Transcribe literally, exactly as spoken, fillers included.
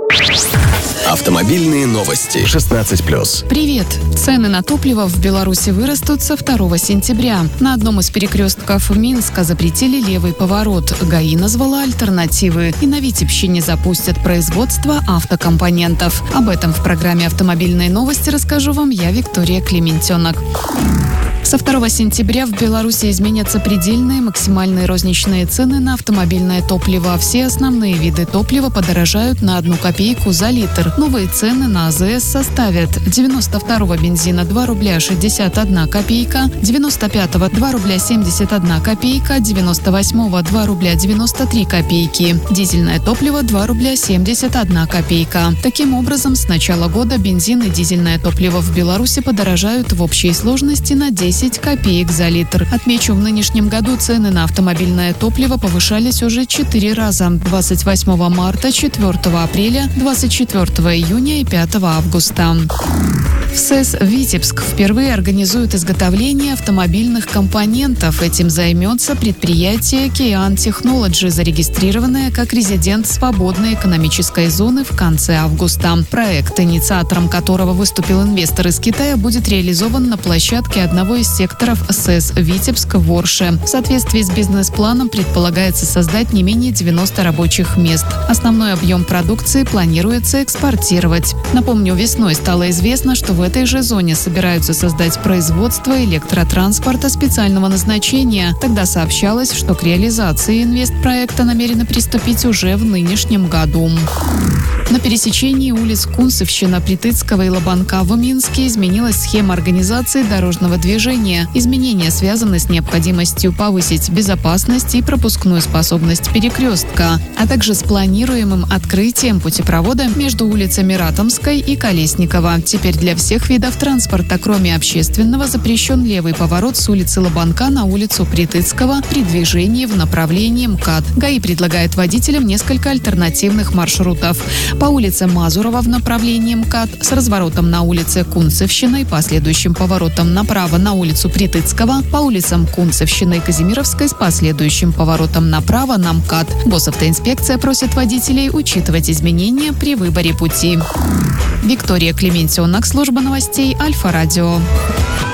Автомобильные новости. шестнадцать плюс. Привет! Цены на топливо в Беларуси вырастут со второго сентября. На одном из перекрестков Минска запретили левый поворот. ГАИ назвала альтернативы. И на Витебщине запустят производство автокомпонентов. Об этом в программе «Автомобильные новости» расскажу вам я, Виктория Клементенок. Со второго сентября в Беларуси изменятся предельные максимальные розничные цены на автомобильное топливо. Все основные виды топлива подорожают на одну копейку за литр. Новые цены на АЗС составят: девяносто второго бензина два рубля шестьдесят одна копейка, девяносто пятого два рубля семьдесят одна копейка, девяносто восьмого два рубля девяносто три копейки, дизельное топливо два рубля семьдесят одна копейка. Таким образом, с начала года бензин и дизельное топливо в Беларуси подорожают в общей сложности на десять копеек за литр. Отмечу, в нынешнем году цены на автомобильное топливо повышались уже четыре раза: двадцать восьмого марта, четвёртого апреля, двадцать четвёртого июня и пятого августа. В СЭС «Витебск» впервые организуют изготовление автомобильных компонентов. Этим займется предприятие «Киан Технолоджи», зарегистрированное как резидент свободной экономической зоны в конце августа. Проект, инициатором которого выступил инвестор из Китая, будет реализован на площадке одного из секторов СЭС «Витебск» в Орше. В соответствии с бизнес-планом предполагается создать не менее девяноста рабочих мест. Основной объем продукции планируется экспортировать. Напомню, весной стало известно, что в этой же зоне собираются создать производство электротранспорта специального назначения. Тогда сообщалось, что к реализации инвестпроекта намерены приступить уже в нынешнем году. На пересечении улиц Кунцевщина, Притыцкого и Лобанка в Минске изменилась схема организации дорожного движения. Изменения связаны с необходимостью повысить безопасность и пропускную способность перекрестка, а также с планируемым открытием путепровода между улицами Ратомской и Колесникова. Теперь для всех видов транспорта, кроме общественного, запрещен левый поворот с улицы Лобанка на улицу Притыцкого при движении в направлении МКАД. ГАИ предлагает водителям несколько альтернативных маршрутов: по улице Мазурова в направлении МКАД, с разворотом на улице Кунцевщина и последующим поворотом направо на улицу Притыцкого, по улицам Кунцевщины и Казимировской с последующим поворотом направо на МКАД. Госавтоинспекция просит водителей учитывать изменения при выборе пути. Виктория Клементенок, служба новостей Альфа-Радио.